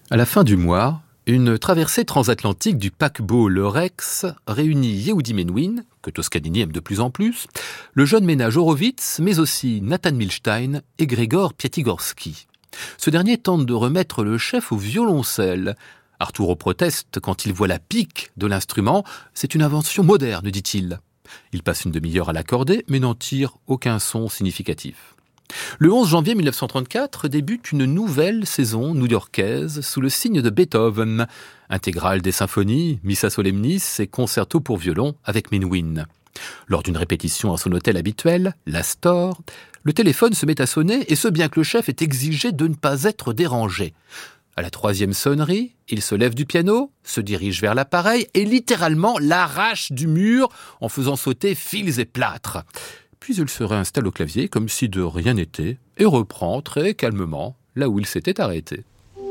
À la fin du mois, une traversée transatlantique du paquebot Le Rex réunit Yehudi Menuhin, que Toscanini aime de plus en plus, le jeune ménage Horowitz, mais aussi Nathan Milstein et Grégor Piatigorsky. Ce dernier tente de remettre le chef au violoncelle. Arturo proteste quand il voit la pique de l'instrument. C'est une invention moderne, dit-il. Il passe une demi-heure à l'accorder, mais n'en tire aucun son significatif. Le 11 janvier 1934 débute une nouvelle saison new-yorkaise sous le signe de Beethoven. Intégrale des symphonies, Missa Solemnis et concerto pour violon avec Menuhin. Lors d'une répétition à son hôtel habituel, l'Astor, le téléphone se met à sonner, et ce bien que le chef est exigé de ne pas être dérangé. À la troisième sonnerie, il se lève du piano, se dirige vers l'appareil et littéralement l'arrache du mur en faisant sauter fils et plâtres. Puis il se réinstalle au clavier comme si de rien n'était et reprend très calmement là où il s'était arrêté.